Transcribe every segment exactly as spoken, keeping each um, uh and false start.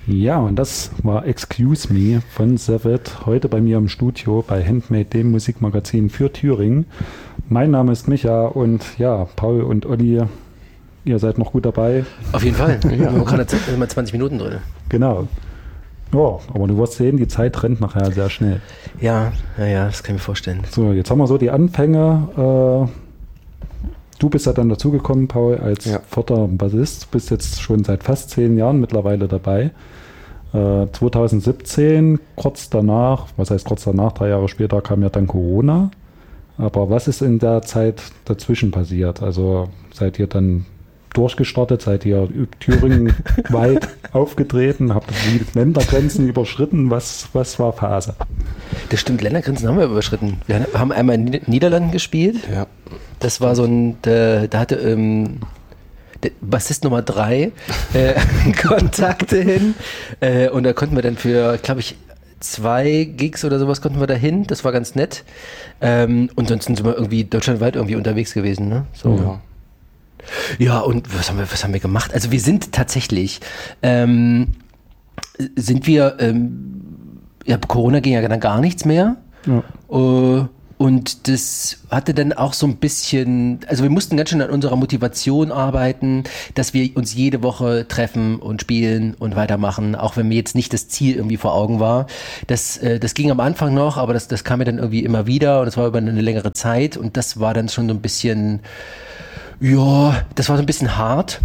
Ja, und das war Excuse Me von Sevet, heute bei mir im Studio bei Handmade, dem Musikmagazin für Thüringen. Mein Name ist Micha und ja, Paul und Olli, ihr seid noch gut dabei. Auf jeden Fall, ja. Wir haben gerade immer zwanzig Minuten drin. Genau. Ja, aber du wirst sehen, die Zeit rennt nachher sehr schnell. Ja, ja, ja, das kann ich mir vorstellen. So, jetzt haben wir so die Anfänge. Äh, du bist ja dann dazugekommen, Paul, als ja. vierter Bassist, bist jetzt schon seit fast zehn Jahren mittlerweile dabei. Äh, zwanzig siebzehn, kurz danach, was heißt kurz danach, drei Jahre später kam ja dann Corona. Aber was ist in der Zeit dazwischen passiert? Also seid ihr dann durchgestartet, seid ihr Thüringen weit aufgetreten, habt die Ländergrenzen überschritten, was, was war Phase? Das stimmt, Ländergrenzen haben wir überschritten. Wir haben einmal in den Niederlanden gespielt, ja. Das war so ein, da, da hatte ähm, der Bassist Nummer drei äh, Kontakte hin äh, und da konnten wir dann für, glaube ich, zwei Gigs oder sowas konnten wir da hin, das war ganz nett ähm, und sonst sind wir irgendwie deutschlandweit irgendwie unterwegs gewesen, ne? So. Ja. Ja, und was haben wir, was haben wir gemacht? Also wir sind tatsächlich, ähm, sind wir, ähm, ja, Corona ging ja dann gar nichts mehr. Ja. Uh, und das hatte dann auch so ein bisschen, also wir mussten ganz schön an unserer Motivation arbeiten, dass wir uns jede Woche treffen und spielen und weitermachen, auch wenn mir jetzt nicht das Ziel irgendwie vor Augen war. Das, äh, das ging am Anfang noch, aber das, das kam mir dann irgendwie immer wieder und es war über eine längere Zeit und das war dann schon so ein bisschen... Ja, das war so ein bisschen hart,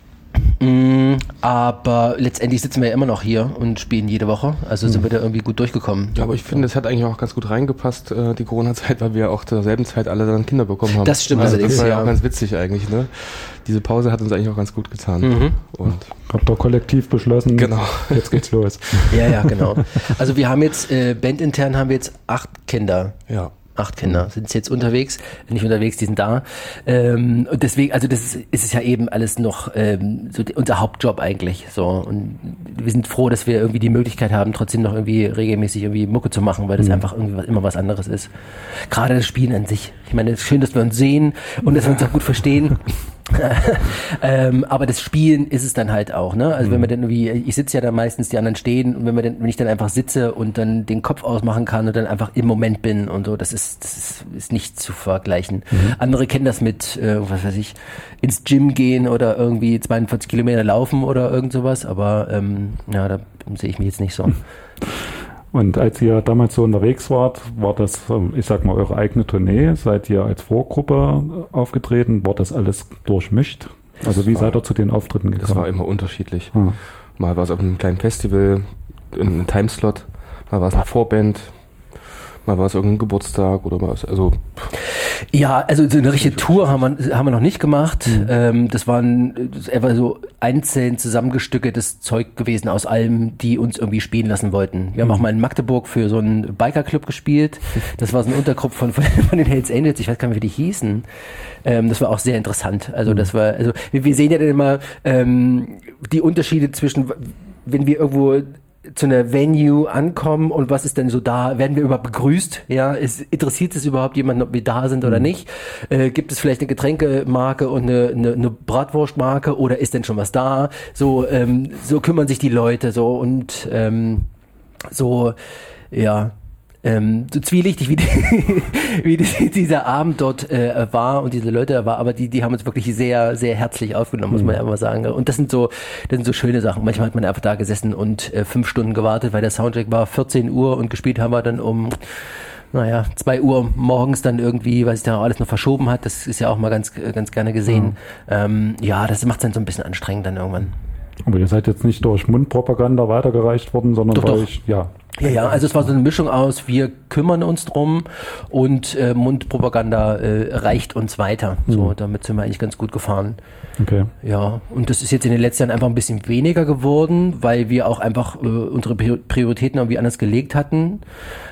mm, aber letztendlich sitzen wir ja immer noch hier und spielen jede Woche, also sind wir da irgendwie gut durchgekommen. Ja, aber ich finde, es hat eigentlich auch ganz gut reingepasst, äh, die Corona-Zeit, weil wir auch zur selben Zeit alle dann Kinder bekommen haben. Das stimmt also allerdings, das war ja ja. auch ganz witzig eigentlich, ne? Diese Pause hat uns eigentlich auch ganz gut getan. Mhm. Und habt ihr kollektiv beschlossen, genau. Jetzt geht's los. Ja, ja, genau. Also wir haben jetzt, äh, bandintern haben wir jetzt acht Kinder. Ja. Acht Kinder sind jetzt unterwegs, nicht unterwegs, die sind da. Ähm, und deswegen, also das ist, ist es ja eben alles noch ähm, so die, unser Hauptjob eigentlich. So und wir sind froh, dass wir irgendwie die Möglichkeit haben, trotzdem noch irgendwie regelmäßig irgendwie Mucke zu machen, weil das mhm. einfach irgendwie was, immer was anderes ist. Gerade das Spielen an sich. Ich meine, es ist schön, dass wir uns sehen und dass wir uns auch gut verstehen. ähm, aber das Spielen ist es dann halt auch, ne? Also mhm. wenn man dann irgendwie, ich sitze ja da meistens, die anderen stehen und wenn man dann, wenn ich dann einfach sitze und dann den Kopf ausmachen kann und dann einfach im Moment bin und so, das ist, das ist, ist nicht zu vergleichen. Mhm. Andere kennen das mit, äh, was weiß ich, ins Gym gehen oder irgendwie zweiundvierzig Kilometer laufen oder irgend sowas, aber ähm, ja, da sehe ich mich jetzt nicht so. Und als ihr damals so unterwegs wart, war das, ich sag mal, eure eigene Tournee? Seid ihr als Vorgruppe aufgetreten? War das alles durchmischt? Also wie seid ihr zu den Auftritten gekommen? Das war immer unterschiedlich. Ah. Mal war es auf einem kleinen Festival, in einem Timeslot, mal war es eine Vorband, mal war es irgendein Geburtstag oder was, also... Ja, also so eine richtige Tour haben wir, haben wir noch nicht gemacht. Mhm. Ähm, das waren das einfach so einzeln zusammengestückeltes Zeug gewesen aus allem, die uns irgendwie spielen lassen wollten. Wir haben mhm. auch mal in Magdeburg für so einen Bikerclub gespielt. Das war so ein Untergruppe von, von, von den Hells Angels. Ich weiß gar nicht, wie die hießen. Ähm, das war auch sehr interessant. Also das war, also wir, wir sehen ja dann immer ähm, die Unterschiede zwischen, wenn wir irgendwo zu einer Venue ankommen und was ist denn so da? Werden wir überhaupt begrüßt? Ja, ist, interessiert es überhaupt jemanden, ob wir da sind oder nicht? Äh, gibt es vielleicht eine Getränkemarke und eine, eine, eine Bratwurstmarke oder ist denn schon was da? So, ähm, so kümmern sich die Leute so und ähm, so, ja. Ähm, so zwielichtig wie, die, wie die, dieser Abend dort äh, war und diese Leute da war, aber die, die haben uns wirklich sehr, sehr herzlich aufgenommen, muss man ja mal sagen. Und das sind so, das sind so schöne Sachen. Manchmal hat man einfach da gesessen und äh, fünf Stunden gewartet, weil der Soundcheck war vierzehn Uhr und gespielt haben wir dann um, naja, zwei Uhr morgens dann irgendwie, weil sich da alles noch verschoben hat. Das ist ja auch mal ganz, ganz gerne gesehen. Mhm. Ähm, ja, das macht es dann so ein bisschen anstrengend dann irgendwann. Aber ihr seid jetzt nicht durch Mundpropaganda weitergereicht worden, sondern doch, bei doch. euch, ja. Ja, ja, also es war so eine Mischung aus, wir kümmern uns drum und äh, Mundpropaganda äh, reicht uns weiter. Mhm. So, damit sind wir eigentlich ganz gut gefahren. Okay. Ja, und das ist jetzt in den letzten Jahren einfach ein bisschen weniger geworden, weil wir auch einfach äh, unsere Prioritäten irgendwie anders gelegt hatten.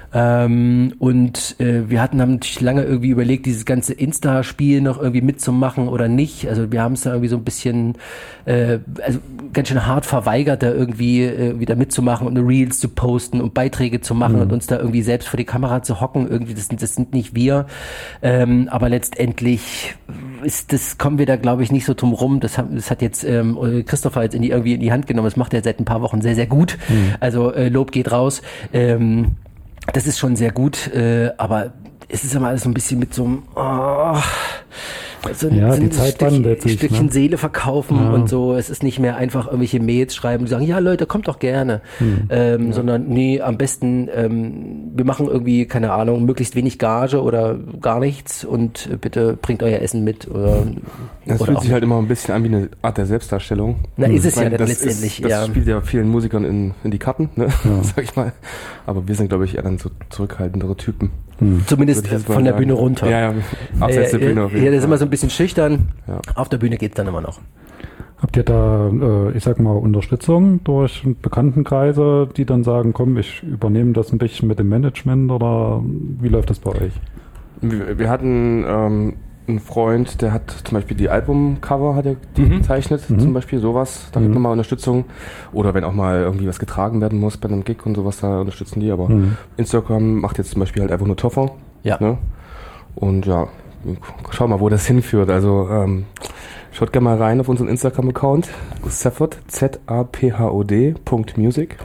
Ähm, und äh, wir hatten haben natürlich lange irgendwie überlegt, dieses ganze Insta-Spiel noch irgendwie mitzumachen oder nicht. Also wir haben es da irgendwie so ein bisschen äh, also ganz schön hart verweigert, da irgendwie äh, wieder mitzumachen und Reels zu posten und Beiträge zu machen mhm. und uns da irgendwie selbst vor die Kamera zu hocken. Irgendwie, das, das sind nicht wir. Ähm, aber letztendlich ist das, kommen wir da, glaube ich, nicht so drum rum. Das hat, das hat jetzt ähm, Christopher jetzt in die, irgendwie in die Hand genommen. Das macht er seit ein paar Wochen sehr, sehr gut. Mhm. Also äh, Lob geht raus. Ähm, das ist schon sehr gut, äh, aber es ist immer alles so ein bisschen mit so einem oh, so ein, ja, so ein die Zeit Stück, wandelt sich, Stückchen ne? Seele verkaufen ja. und so. Es ist nicht mehr einfach irgendwelche Mails schreiben und sagen, ja Leute, kommt doch gerne. Hm. Ähm, ja. Sondern nee, am besten ähm, wir machen irgendwie, keine Ahnung, möglichst wenig Gage oder gar nichts und bitte bringt euer Essen mit. Oder, das oder fühlt sich halt immer ein bisschen an wie eine Art der Selbstdarstellung. Na, ist es meine, ja das letztendlich. Ist, das ja. spielt ja vielen Musikern in, in die Karten, ne? Ja. Sag ich mal. Aber wir sind, glaube ich, eher dann so zurückhaltendere Typen. Hm. Zumindest von der sagen. Bühne runter. Ja, ja, abseits äh, der Bühne. Auf jeden ja, das ist Fall. immer so ein bisschen schüchtern. Ja. Auf der Bühne geht's dann immer noch. Habt ihr da, äh, ich sag mal, Unterstützung durch Bekanntenkreise, die dann sagen, komm, ich übernehme das ein bisschen mit dem Management oder wie läuft das bei euch? Wir, wir hatten ähm, einen Freund, der hat zum Beispiel die Albumcover hat er die mhm. gezeichnet, mhm. zum Beispiel sowas. Da mhm. gibt nochmal Unterstützung. Oder wenn auch mal irgendwie was getragen werden muss bei einem Gig und sowas, da unterstützen die. Aber mhm. Instagram macht jetzt zum Beispiel halt einfach nur Toffer. Ja. Ne? Und ja, schau mal, wo das hinführt. Also ähm, schaut gerne mal rein auf unseren Instagram-Account. Zaphod, Z A P H O D Punkt Music.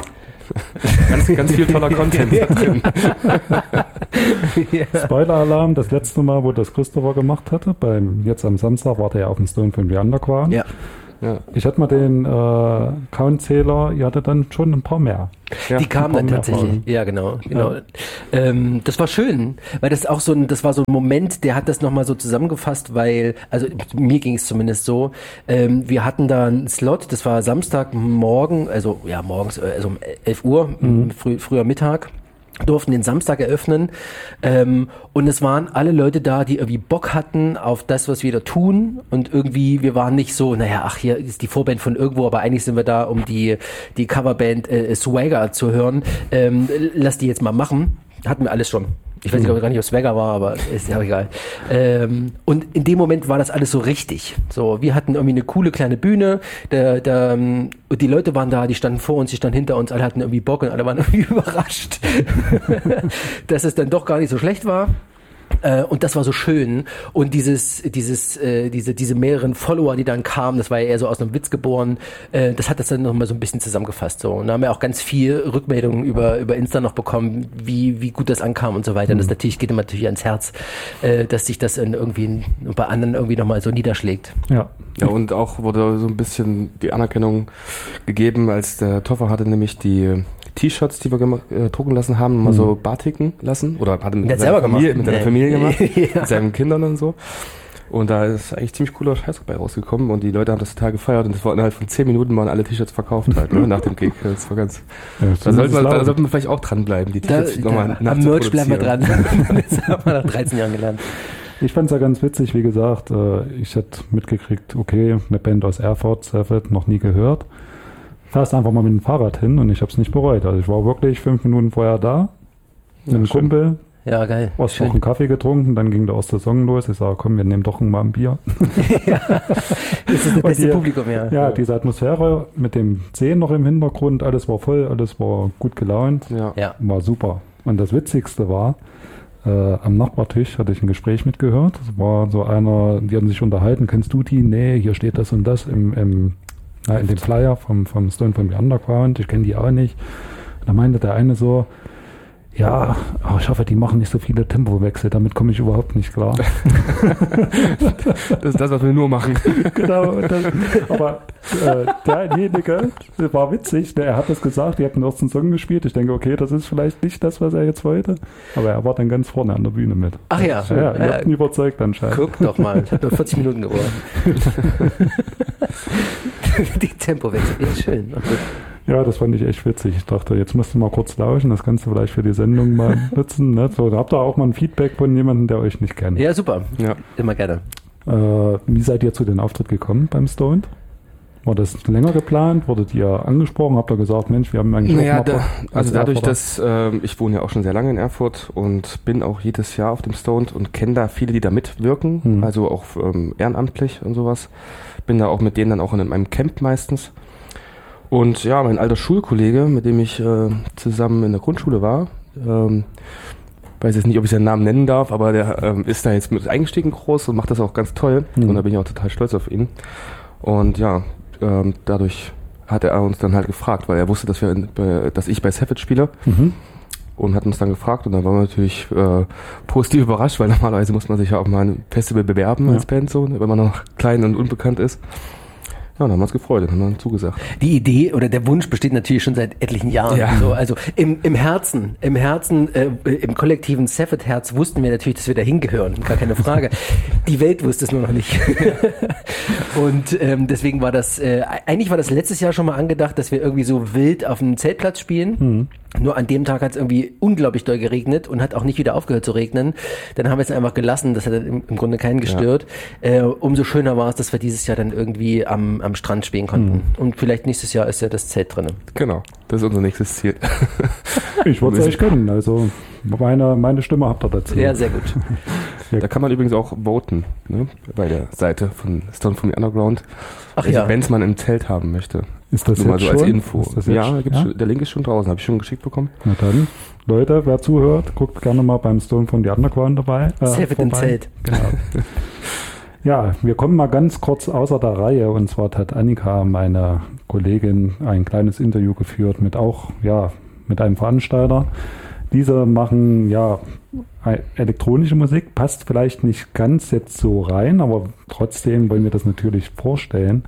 ganz, ganz viel toller Content da drin. Ja. Spoiler-Alarm, das letzte Mal, wo das Christopher gemacht hatte, beim jetzt am Samstag war der ja auf dem Stone von The Underground. Ja. Ja. Ich hatte mal den äh, Count-Zähler, ihr hattet dann schon ein paar mehr. Ja, die kamen dann tatsächlich. Ja, genau. genau. Ja. Ähm, das war schön, weil das auch so ein, das war so ein Moment, der hat das nochmal so zusammengefasst, weil, also mir ging es zumindest so, ähm, wir hatten da einen Slot, das war Samstagmorgen, also ja morgens, also um elf Uhr, mhm. früh, früher Mittag. Durften den Samstag eröffnen ähm, und es waren alle Leute da, die irgendwie Bock hatten auf das, was wir da tun und irgendwie, wir waren nicht so, naja, ach, hier ist die Vorband von irgendwo, aber eigentlich sind wir da, um die die Coverband äh, Swagger zu hören. Ähm, lass die jetzt mal machen. Hatten wir alles schon. Ich weiß nicht, gar nicht, ob Swagger war, aber ist ja auch egal. Ähm, und in dem Moment war das alles so richtig. So, wir hatten irgendwie eine coole kleine Bühne, der, der, und die Leute waren da, die standen vor uns, die standen hinter uns, alle hatten irgendwie Bock und alle waren irgendwie überrascht, dass es dann doch gar nicht so schlecht war. Äh, und das war so schön. Und dieses, dieses, äh, diese, diese mehreren Follower, die dann kamen, das war ja eher so aus einem Witz geboren, äh, das hat das dann nochmal so ein bisschen zusammengefasst. So. Und da haben wir auch ganz viel Rückmeldungen über, über Insta noch bekommen, wie, wie gut das ankam und so weiter. Und das natürlich geht immer natürlich ans Herz, äh, dass sich das in irgendwie bei anderen irgendwie nochmal so niederschlägt. Ja. Ja, und auch wurde so ein bisschen die Anerkennung gegeben, als der Toffer hatte nämlich die T-Shirts, die wir gema- äh, drucken lassen haben, mal hm. so barticken lassen. Oder hat mit, seiner Familie, mit seiner nee. Familie gemacht, ja. mit seinen Kindern und so. Und da ist eigentlich ziemlich cooler Scheiß dabei rausgekommen und die Leute haben das total gefeiert und das war innerhalb von zehn Minuten waren alle T-Shirts verkauft halt, ne, nach dem Gig. Das war ganz, ja, da sollten wir, da sollten wir vielleicht auch dranbleiben, die T-Shirts nochmal nachzuproduzieren. Am Merch bleiben wir dran. Das haben wir nach dreizehn Jahren gelernt. Ich fand es ja ganz witzig, wie gesagt, ich hatte mitgekriegt, okay, eine Band aus Erfurt, Zaphod, noch nie gehört. Fährst einfach mal mit dem Fahrrad hin und ich habe es nicht bereut. Also ich war wirklich fünf Minuten vorher da, mit einem ja, Kumpel. Ja, geil. Hast noch einen Kaffee getrunken, dann ging der erste Song los. Ich sage, komm, wir nehmen doch mal ein Bier. Ja, das ist das beste die, Publikum, ja. Ja, diese Atmosphäre mit dem See noch im Hintergrund, alles war voll, alles war gut gelaunt. Ja. Ja. War super. Und das Witzigste war, äh, am Nachbartisch hatte ich ein Gespräch mitgehört. Es war so einer, die hatten sich unterhalten, kennst du die? Nee, hier steht das und das im, im Na, in dem Flyer vom, vom Stone from the Underground, ich kenne die auch nicht. Da meinte der eine so, ja, oh, ich hoffe, die machen nicht so viele Tempowechsel, damit komme ich überhaupt nicht klar. Das ist das, was wir nur machen. Genau, das, aber äh, derjenige, das war witzig, der, er hat das gesagt, die hatten den ersten Song gespielt, ich denke, okay, das ist vielleicht nicht das, was er jetzt wollte, aber er war dann ganz vorne an der Bühne mit. Ach ja. Ja, ja ihr äh, habt ihn überzeugt anscheinend. Guck doch mal, ich habe nur vierzig Minuten geworden. Die Tempowechsel, ja, schön. Ja, das fand ich echt witzig. Ich dachte, jetzt musst du mal kurz lauschen, das kannst du vielleicht für die Sendung mal nutzen. Ne? So, da habt ihr auch mal ein Feedback von jemandem, der euch nicht kennt. Ja, super. Ja. Immer gerne. Äh, wie seid ihr zu den Auftritt gekommen beim Stoned? War das länger geplant? Wurdet ihr angesprochen? Habt ihr gesagt, Mensch, wir haben eigentlich naja, auch mal da, also dadurch, dass äh, ich wohne ja auch schon sehr lange in Erfurt und bin auch jedes Jahr auf dem Stoned und kenne da viele, die da mitwirken, hm. also auch ähm, ehrenamtlich und sowas. Bin da auch mit denen dann auch in einem Camp meistens. Und ja, mein alter Schulkollege, mit dem ich äh, zusammen in der Grundschule war, ähm, weiß jetzt nicht, ob ich seinen Namen nennen darf, aber der ähm, ist da jetzt mit eingestiegen groß und macht das auch ganz toll. Hm. Und da bin ich auch total stolz auf ihn. Und ja, ähm, dadurch hat er uns dann halt gefragt, weil er wusste, dass wir, in, bei, dass ich bei Savage spiele. Mhm. Und hat uns dann gefragt und dann waren wir natürlich äh, positiv überrascht, weil normalerweise muss man sich ja auch mal ein Festival bewerben ja. als Band, so, wenn man noch klein und unbekannt ist. Ja, dann haben wir uns gefreut, dann haben wir dann zugesagt. Die Idee oder der Wunsch besteht natürlich schon seit etlichen Jahren. Ja. So, also im, im Herzen, im Herzen, äh, im kollektiven Savage-Herz wussten wir natürlich, dass wir da hingehören, gar keine Frage. Die Welt wusste es nur noch nicht. Und ähm, deswegen war das, äh, eigentlich war das letztes Jahr schon mal angedacht, dass wir irgendwie so wild auf dem Zeltplatz spielen. Mhm. Nur an dem Tag hat es irgendwie unglaublich doll geregnet und hat auch nicht wieder aufgehört zu regnen. Dann haben wir es einfach gelassen, das hat im, im Grunde keinen gestört. Ja. Äh, umso schöner war es, dass wir dieses Jahr dann irgendwie am, am Strand spielen konnten. Mhm. Und vielleicht nächstes Jahr ist ja das Zelt drin. Genau, das ist unser nächstes Ziel. Ich würde es euch gönnen, also meine, meine Stimme habt ihr dazu. Ja, sehr gut. Da kann man übrigens auch voten, ne? Bei der Seite von Stoned from the Underground. Ach also, ja. Wenn es man im Zelt haben möchte. Ist das Nur jetzt mal so schon? als Info. Ist das ja, gibt's ja? Schon, der Link ist schon draußen, habe ich schon geschickt bekommen. Na dann, Leute, wer zuhört, guckt gerne mal beim Stoned from the Underground dabei. Äh, Savage im Zelt. Genau. Ja, wir kommen mal ganz kurz außer der Reihe. Und zwar hat Annika, meine Kollegin, ein kleines Interview geführt mit auch, ja, mit einem Veranstalter. Diese machen, ja, elektronische Musik, passt vielleicht nicht ganz jetzt so rein, aber trotzdem wollen wir das natürlich vorstellen.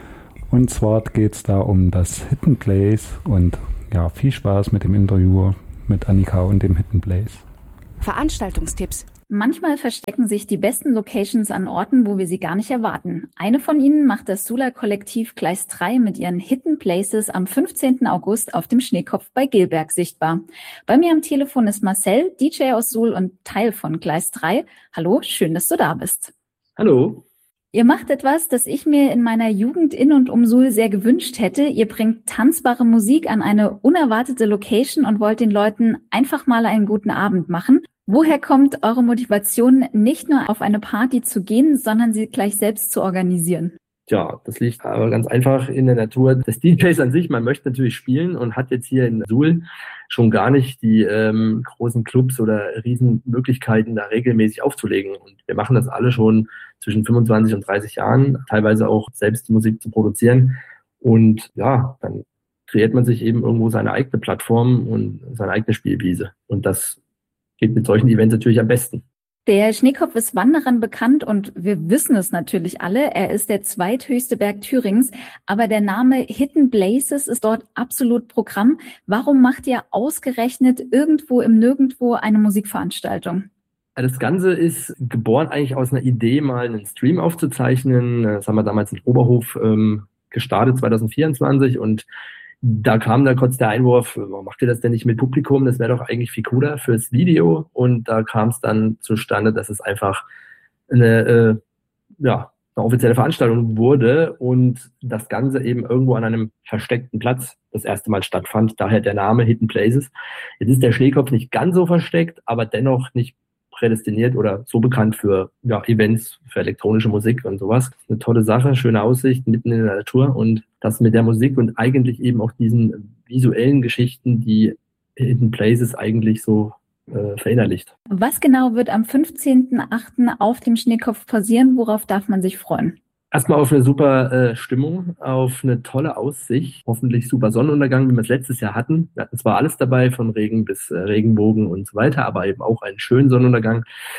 Und zwar geht es da um das Hidden Place und ja, viel Spaß mit dem Interview mit Annika und dem Hidden Place. Veranstaltungstipps. Manchmal verstecken sich die besten Locations an Orten, wo wir sie gar nicht erwarten. Eine von ihnen macht das Sula-Kollektiv Gleis drei mit ihren Hidden Places am fünfzehnten August auf dem Schneekopf bei Gilberg sichtbar. Bei mir am Telefon ist Marcel, D J aus Suhl und Teil von Gleis drei. Hallo, schön, dass du da bist. Hallo. Ihr macht etwas, das ich mir in meiner Jugend in und um Suhl sehr gewünscht hätte. Ihr bringt tanzbare Musik an eine unerwartete Location und wollt den Leuten einfach mal einen guten Abend machen. Woher kommt eure Motivation, nicht nur auf eine Party zu gehen, sondern sie gleich selbst zu organisieren? Ja, das liegt aber ganz einfach in der Natur des D Js an sich. Man möchte natürlich spielen und hat jetzt hier in Suhl schon gar nicht die ähm, großen Clubs oder Riesenmöglichkeiten, da regelmäßig aufzulegen. Und wir machen das alle schon zwischen fünfundzwanzig und dreißig Jahren, teilweise auch selbst Musik zu produzieren. Und ja, dann kreiert man sich eben irgendwo seine eigene Plattform und seine eigene Spielwiese. Und das geht mit solchen Events natürlich am besten. Der Schneekopf ist Wanderern bekannt und wir wissen es natürlich alle. Er ist der zweithöchste Berg Thürings, aber der Name Hidden Places ist dort absolut Programm. Warum macht ihr ausgerechnet irgendwo im Nirgendwo eine Musikveranstaltung? Das Ganze ist geboren eigentlich aus einer Idee, mal einen Stream aufzuzeichnen. Das haben wir damals in Oberhof ähm, gestartet, zwanzig vierundzwanzig, und da kam dann kurz der Einwurf, warum macht ihr das denn nicht mit Publikum? Das wäre doch eigentlich viel cooler fürs Video. Und da kam es dann zustande, dass es einfach eine, äh, ja, eine offizielle Veranstaltung wurde und das Ganze eben irgendwo an einem versteckten Platz das erste Mal stattfand. Daher der Name Hidden Places. Jetzt ist der Schneekopf nicht ganz so versteckt, aber dennoch nicht prädestiniert oder so bekannt für ja, Events, für elektronische Musik und sowas. Eine tolle Sache, schöne Aussicht mitten in der Natur und das mit der Musik und eigentlich eben auch diesen visuellen Geschichten, die Hidden Places eigentlich so äh, verinnerlicht. Was genau wird am fünfzehnten achten auf dem Schneekopf passieren? Worauf darf man sich freuen? Erstmal auf eine super äh, Stimmung, auf eine tolle Aussicht, hoffentlich super Sonnenuntergang, wie wir es letztes Jahr hatten. Wir hatten zwar alles dabei, von Regen bis äh, Regenbogen und so weiter, aber eben auch einen schönen Sonnenuntergang.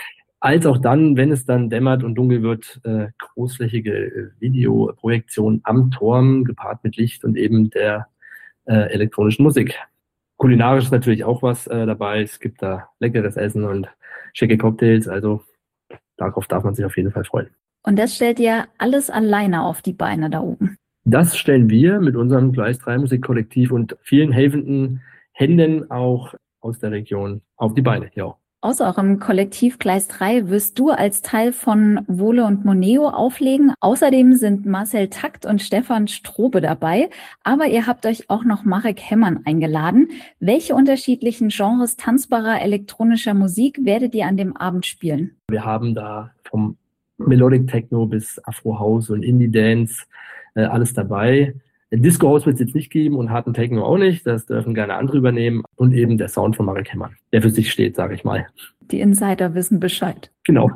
Als auch dann, wenn es dann dämmert und dunkel wird, äh, großflächige äh, Videoprojektion am Turm, gepaart mit Licht und eben der äh, elektronischen Musik. Kulinarisch ist natürlich auch was äh, dabei. Es gibt da leckeres Essen und schicke Cocktails, also darauf darf man sich auf jeden Fall freuen. Und das stellt ihr alles alleine auf die Beine da oben? Das stellen wir mit unserem Gleis drei Musikkollektiv und vielen helfenden Händen auch aus der Region auf die Beine, ja. Aus eurem Kollektiv Gleis drei wirst du als Teil von Wohle und Moneo auflegen. Außerdem sind Marcel Takt und Stefan Strobe dabei. Aber ihr habt euch auch noch Marek Hemmern eingeladen. Welche unterschiedlichen Genres tanzbarer elektronischer Musik werdet ihr an dem Abend spielen? Wir haben da vom Melodic Techno bis Afro House und Indie Dance äh, alles dabei. Disco House wird es jetzt nicht geben und harten Techno auch nicht. Das dürfen gerne andere übernehmen. Und eben der Sound von Marek Hemmern, der für sich steht, sage ich mal. Die Insider wissen Bescheid. Genau.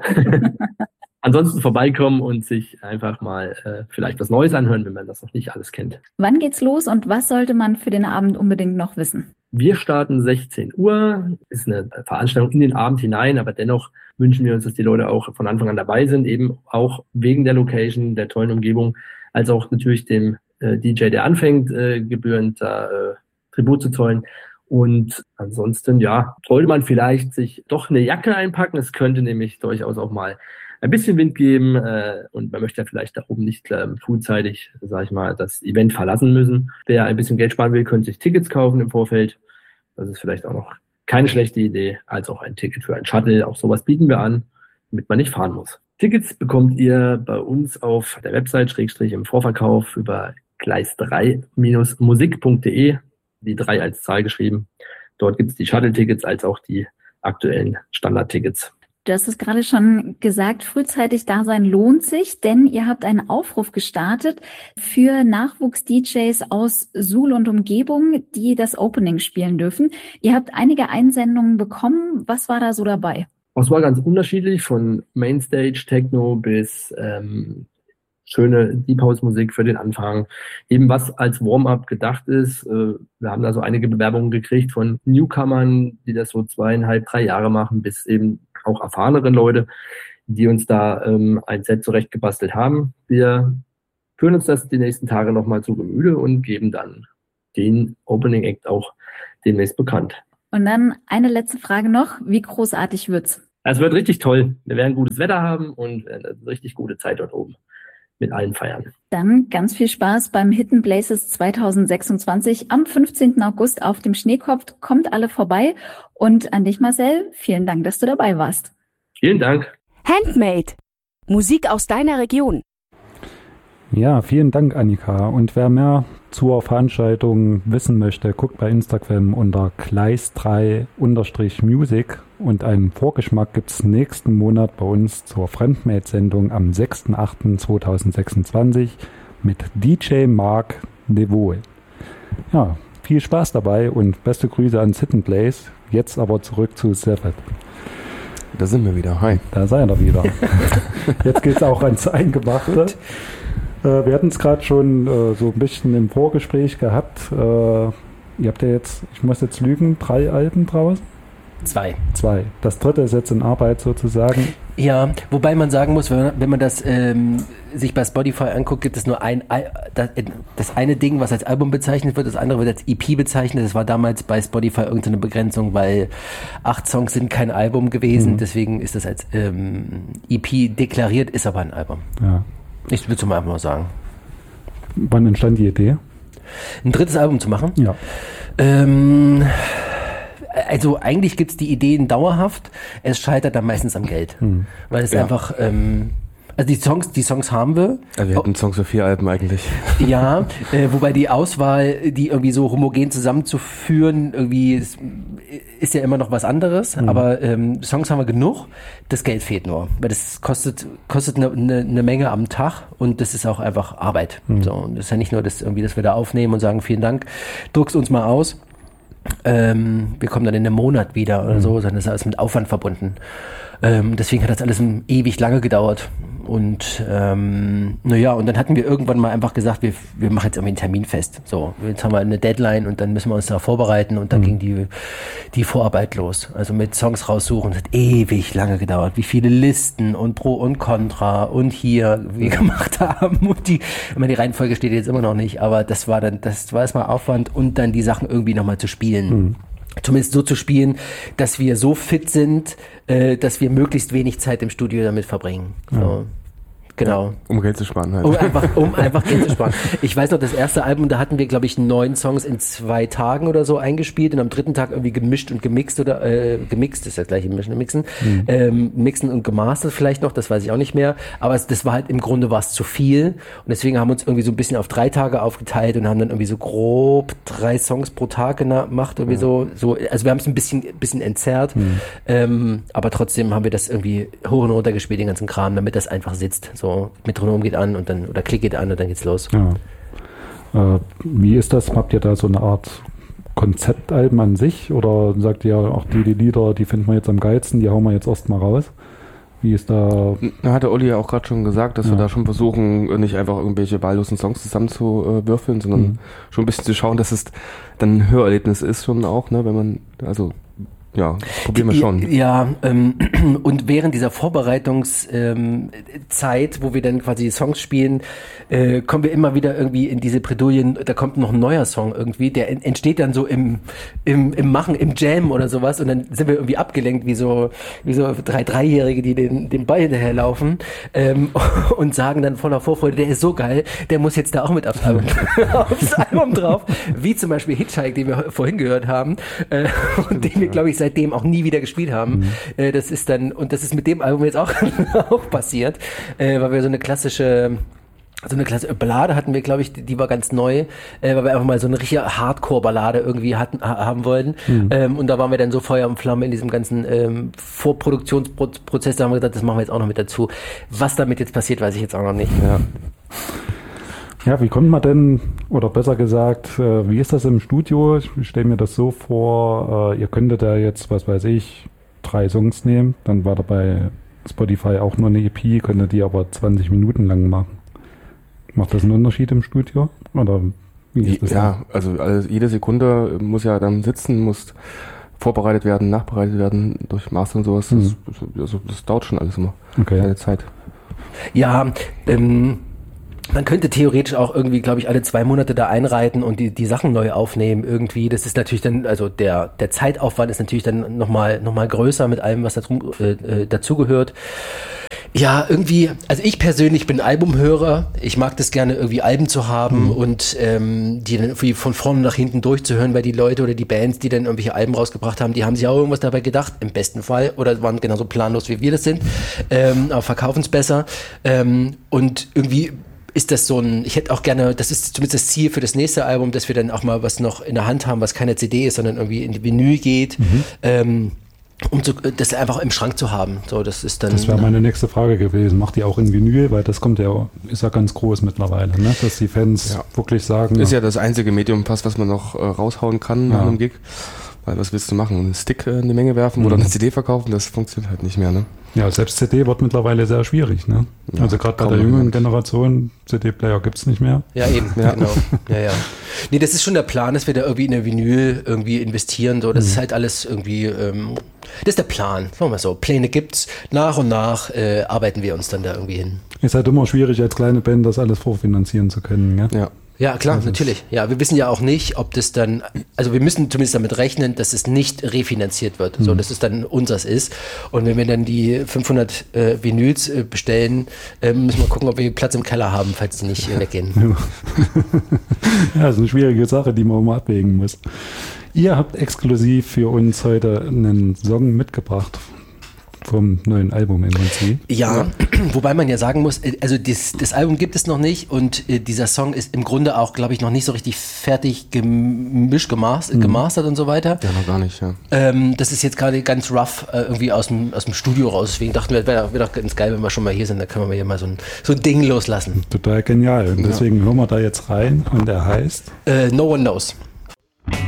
Ansonsten vorbeikommen und sich einfach mal äh, vielleicht was Neues anhören, wenn man das noch nicht alles kennt. Wann geht's los und was sollte man für den Abend unbedingt noch wissen? Wir starten sechzehn Uhr. Ist eine Veranstaltung in den Abend hinein, aber dennoch wünschen wir uns, dass die Leute auch von Anfang an dabei sind, eben auch wegen der Location, der tollen Umgebung, als auch natürlich dem D J, der anfängt, äh, gebührend da äh, Tribut zu zollen. Und ansonsten, ja, sollte man vielleicht sich doch eine Jacke einpacken. Es könnte nämlich durchaus auch mal ein bisschen Wind geben äh, und man möchte ja vielleicht da oben nicht äh, frühzeitig, sag ich mal, das Event verlassen müssen. Wer ein bisschen Geld sparen will, könnte sich Tickets kaufen im Vorfeld. Das ist vielleicht auch noch keine schlechte Idee, als auch ein Ticket für ein Shuttle. Auch sowas bieten wir an, damit man nicht fahren muss. Tickets bekommt ihr bei uns auf der Website, Schrägstrich im Vorverkauf über gleis drei Musik punkt de, die drei als Zahl geschrieben. Dort gibt es die Shuttle-Tickets als auch die aktuellen Standard-Tickets. Du hast es gerade schon gesagt, frühzeitig da sein lohnt sich, denn ihr habt einen Aufruf gestartet für Nachwuchs-D Js aus Suhl und Umgebung, die das Opening spielen dürfen. Ihr habt einige Einsendungen bekommen. Was war da so dabei? Es war ganz unterschiedlich, von Mainstage, Techno bis ähm, schöne Deep House Musik für den Anfang. Eben was als Warm-up gedacht ist. Wir haben da so einige Bewerbungen gekriegt von Newcomern, die das so zweieinhalb, drei Jahre machen, bis eben auch erfahrenere Leute, die uns da ähm, ein Set zurechtgebastelt haben. Wir führen uns das die nächsten Tage nochmal zu Gemüte und geben dann den Opening Act auch demnächst bekannt. Und dann eine letzte Frage noch. Wie großartig wird's? Es wird richtig toll. Wir werden gutes Wetter haben und eine richtig gute Zeit dort oben mit allen feiern. Dann ganz viel Spaß beim Hidden Places zwanzig sechsundzwanzig am fünfzehnten August auf dem Schneekopf. Kommt alle vorbei. Und an dich, Marcel, vielen Dank, dass du dabei warst. Vielen Dank. Handmade. Musik aus deiner Region. Ja, vielen Dank, Annika. Und wer mehr zur Veranstaltung wissen möchte, guckt bei Instagram unter Gleis drei Music und einen Vorgeschmack gibt es nächsten Monat bei uns zur Friendmade-Sendung am sechsten achten zweitausendsechsundzwanzig mit D J Mark Neville. Ja, viel Spaß dabei und beste Grüße ans Hidden Place. Jetzt aber zurück zu Sevet. Da sind wir wieder. Hi. Da seid ihr wieder. Jetzt geht's auch ans Eingemachte. Äh, wir hatten es gerade schon äh, so ein bisschen im Vorgespräch gehabt. Äh, ihr habt ja jetzt, ich muss jetzt lügen, drei Alben draußen? Zwei. Zwei. Das dritte ist jetzt in Arbeit sozusagen. Ja, wobei man sagen muss, wenn man, wenn man das ähm, sich bei Spotify anguckt, gibt es nur ein, das, das eine Ding, was als Album bezeichnet wird, das andere wird als E P bezeichnet. Das war damals bei Spotify irgendeine Begrenzung, weil acht Songs sind kein Album gewesen. Mhm. Deswegen ist das als ähm, E P deklariert, ist aber ein Album. Ja. Ich würde es mal einfach mal sagen. Wann entstand die Idee? Ein drittes Album zu machen? Ja. Ähm, also eigentlich gibt es die Ideen dauerhaft. Es scheitert dann meistens am Geld. Hm. Weil es ja. einfach... Ähm, also die Songs, die Songs haben wir. Ja, wir hätten Songs für vier Alben eigentlich. Ja, äh, wobei die Auswahl, die irgendwie so homogen zusammenzuführen, irgendwie ist, ist ja immer noch was anderes. Mhm. Aber ähm, Songs haben wir genug. Das Geld fehlt nur, weil das kostet kostet eine, eine, eine Menge am Tag und das ist auch einfach Arbeit. Mhm. So, und das ist ja nicht nur, dass irgendwie, dass wir da aufnehmen und sagen, vielen Dank, druck's uns mal aus. Ähm, wir kommen dann in einem Monat wieder oder mhm. so, sondern das ist alles mit Aufwand verbunden. Ähm, deswegen hat das alles ewig lange gedauert. Und ähm, naja, und dann hatten wir irgendwann mal einfach gesagt, wir, wir machen jetzt irgendwie einen Termin fest. So, jetzt haben wir eine Deadline und dann müssen wir uns da vorbereiten und dann mhm. ging die, die Vorarbeit los. Also mit Songs raussuchen, das hat ewig lange gedauert. Wie viele Listen und Pro und Contra und hier wir gemacht haben. Und die, ich meine, die Reihenfolge steht jetzt immer noch nicht, aber das war dann, das war erstmal Aufwand und dann die Sachen irgendwie nochmal zu spielen. Mhm. Zumindest so zu spielen, dass wir so fit sind, äh, dass wir möglichst wenig Zeit im Studio damit verbringen. So. Ja. Genau. Um Geld zu sparen halt. Um einfach, um einfach Geld zu sparen. Ich weiß noch, das erste Album, da hatten wir, glaube ich, neun Songs in zwei Tagen oder so eingespielt und am dritten Tag irgendwie gemischt und gemixt oder, äh, gemixt, ist ja gleich Mischen und Mixen, mhm. ähm, mixen und gemastert vielleicht noch, das weiß ich auch nicht mehr, aber es, das war halt, im Grunde war es zu viel und deswegen haben wir uns irgendwie so ein bisschen auf drei Tage aufgeteilt und haben dann irgendwie so grob drei Songs pro Tag gemacht, irgendwie ja. so, so, also wir haben es ein bisschen, bisschen entzerrt, mhm. ähm, aber trotzdem haben wir das irgendwie hoch und runter gespielt, den ganzen Kram, damit das einfach sitzt, so. Metronom geht an und dann, oder Klick geht an und dann geht's los. Ja. Äh, wie ist das? Habt ihr da so eine Art Konzeptalben an sich oder sagt ihr auch die, die Lieder, die finden wir jetzt am geilsten, die hauen wir jetzt erstmal raus? Wie ist da... Da hat der Olli ja auch gerade schon gesagt, dass ja. wir da schon versuchen, nicht einfach irgendwelche wahllosen Songs zusammenzuwürfeln, sondern mhm. schon ein bisschen zu schauen, dass es dann ein Hörerlebnis ist schon auch, ne, wenn man, also... Ja, das probieren wir schon. Ja, ähm, und während dieser Vorbereitungszeit, ähm, wo wir dann quasi Songs spielen, äh, kommen wir immer wieder irgendwie in diese Bredouillen, da kommt noch ein neuer Song irgendwie, der en- entsteht dann so im, im, im Machen, im Jam oder sowas und dann sind wir irgendwie abgelenkt, wie so, wie so drei Dreijährige, die den, den Ball hinterherlaufen ähm, und sagen dann voller Vorfreude, der ist so geil, der muss jetzt da auch mit aufs Album, aufs Album drauf, wie zum Beispiel Hitchhike, den wir vorhin gehört haben äh, und den wir, glaube ich, seitdem auch nie wieder gespielt haben. Mhm. Äh, das ist dann, und das ist mit dem Album jetzt auch, auch passiert, äh, weil wir so eine klassische, so eine klassische Ballade hatten wir, glaube ich, die, die war ganz neu, äh, weil wir einfach mal so eine richtige Hardcore-Ballade irgendwie hatten, ha- haben wollten. Mhm. Ähm, und da waren wir dann so Feuer und Flamme in diesem ganzen ähm, Vorproduktionsprozess, da haben wir gesagt, das machen wir jetzt auch noch mit dazu. Was damit jetzt passiert, weiß ich jetzt auch noch nicht. Ja. Ja, wie kommt man denn, oder besser gesagt, äh, wie ist das im Studio? Ich stelle mir das so vor, äh, ihr könntet da jetzt, was weiß ich, drei Songs nehmen, dann war da bei Spotify auch nur eine E P, könntet die aber zwanzig Minuten lang machen. Macht das einen Unterschied im Studio? Oder wie ist das? Ja, also, also jede Sekunde muss ja dann sitzen, muss vorbereitet werden, nachbereitet werden durch Master und sowas. Mhm. Das, also das dauert schon alles immer. Okay. Keine Zeit. Ja, ähm, man könnte theoretisch auch irgendwie, glaube ich, alle zwei Monate da einreiten und die, die Sachen neu aufnehmen irgendwie. Das ist natürlich dann, also der, der Zeitaufwand ist natürlich dann nochmal, noch mal größer mit allem, was da drum, äh, dazugehört. Ja, irgendwie, also ich persönlich bin Albumhörer. Ich mag das gerne, irgendwie Alben zu haben mhm. und ähm, die dann irgendwie von vorne nach hinten durchzuhören, weil die Leute oder die Bands, die dann irgendwelche Alben rausgebracht haben, die haben sich auch irgendwas dabei gedacht, im besten Fall, oder waren genauso planlos, wie wir das sind, ähm, aber verkaufen es besser. Ähm, und irgendwie ist das so ein, ich hätte auch gerne, das ist zumindest das Ziel für das nächste Album, dass wir dann auch mal was noch in der Hand haben, was keine C D ist, sondern irgendwie in die Vinyl geht, mhm. ähm, um zu, das einfach im Schrank zu haben. So, das ist dann. Das wäre meine nächste Frage gewesen. Macht ihr auch in Vinyl? Weil das kommt ja, ist ja ganz groß mittlerweile, ne? Dass die Fans ja. wirklich sagen. Ist ja das einzige Medium fast, was man noch äh, raushauen kann nach ja. einem Gig. Weil was willst du machen? Einen Stick in die Menge werfen mhm. oder eine C D verkaufen? Das funktioniert halt nicht mehr, ne? Ja, selbst C D wird mittlerweile sehr schwierig, ne? Ja, also gerade bei der jüngeren Generation, C D-Player gibt's nicht mehr. Ja, eben, ja. genau. Ja, ja. Nee, das ist schon der Plan, dass wir da irgendwie in eine Vinyl irgendwie investieren. So, das mhm. ist halt alles irgendwie, ähm, das ist der Plan. Sagen wir mal so, Pläne gibt's. Nach und nach äh, arbeiten wir uns dann da irgendwie hin. Ist halt immer schwierig, als kleine Band das alles vorfinanzieren zu können, gell? Ja. Ja, klar, also natürlich. Ja, wir wissen ja auch nicht, ob das dann, also wir müssen zumindest damit rechnen, dass es nicht refinanziert wird, mhm. so, dass es dann unseres ist. Und wenn wir dann die fünfhundert äh, Vinyls äh, bestellen, äh, müssen wir gucken, ob wir Platz im Keller haben, falls die nicht äh, weggehen. Ja, das ist eine schwierige Sache, die man immer abwägen muss. Ihr habt exklusiv für uns heute einen Song mitgebracht. Vom neuen Album im Prinzip. Ja, wobei man ja sagen muss, also das, das Album gibt es noch nicht und äh, dieser Song ist im Grunde auch, glaube ich, noch nicht so richtig fertig gemischt, gemastert, mhm. gemastert und so weiter. Ja, noch gar nicht, ja. Ähm, das ist jetzt gerade ganz rough äh, irgendwie aus dem, aus dem Studio raus, deswegen dachten wir, wäre wär doch ganz geil, wenn wir schon mal hier sind, da können wir hier mal so ein, so ein Ding loslassen. Total genial und deswegen ja. hören wir da jetzt rein und der heißt? Äh, No One Knows.